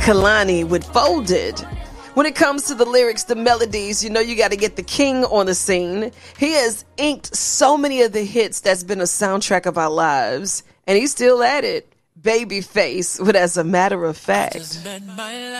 Kehlani with Folded. When it comes to the lyrics, the melodies, you know you got to get the king on the scene. He has inked so many of the hits that's been a soundtrack of our lives, and he's still at it. Babyface with As a Matter of Fact.